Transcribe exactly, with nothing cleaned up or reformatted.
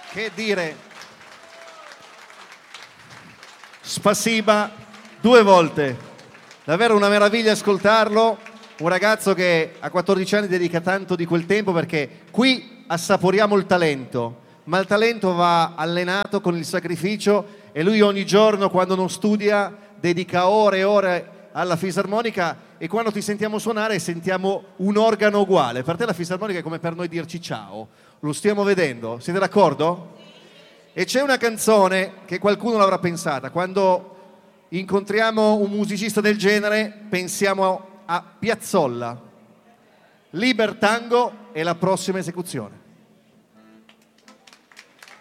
Che dire? Spasiba due volte. Davvero una meraviglia ascoltarlo. Un ragazzo che a quattordici anni dedica tanto di quel tempo, perché qui assaporiamo il talento, ma il talento va allenato con il sacrificio, e lui ogni giorno, quando non studia, dedica ore e ore alla fisarmonica, e quando ti sentiamo suonare sentiamo un organo uguale. Per te la fisarmonica è come per noi dirci ciao. Lo stiamo vedendo, siete d'accordo? E c'è una canzone che qualcuno l'avrà pensata: quando incontriamo un musicista del genere pensiamo a Piazzolla. Libertango è la prossima esecuzione.